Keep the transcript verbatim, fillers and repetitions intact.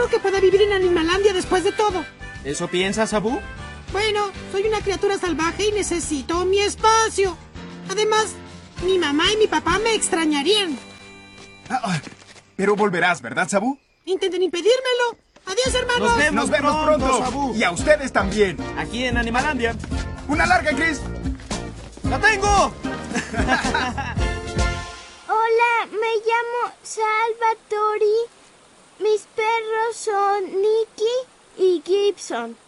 creo que pueda vivir en Animalandia después de todo. ¿Eso piensas, Abu? Bueno, soy una criatura salvaje y necesito mi espacio. Además, mi mamá y mi papá me extrañarían. Ah, pero volverás, ¿verdad, Sabu? Intenten impedírmelo. Adiós, hermanos. Nos vemos, Nos vemos pronto, pronto, Sabu. Y a ustedes también. Aquí en Animalandia. ¡Una larga, Chris! ¡La tengo! Hola, me llamo Salvatori. Mis perros son Nicky y Gibson.